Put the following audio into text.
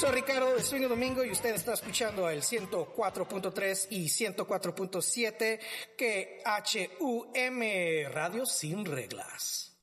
Soy Ricardo de Swing Domingo y usted está escuchando el 104.3 y 104.7 que HUM Radio Sin Reglas.